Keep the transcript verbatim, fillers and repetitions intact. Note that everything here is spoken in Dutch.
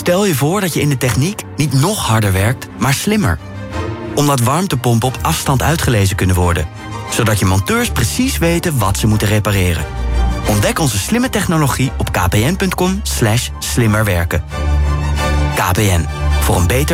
Stel je voor dat je in de techniek niet nog harder werkt, maar slimmer. Omdat warmtepompen op afstand uitgelezen kunnen worden. Zodat je monteurs precies weten wat ze moeten repareren. Ontdek onze slimme technologie op kpn punt com slash slimmerwerken. K P N, voor een beter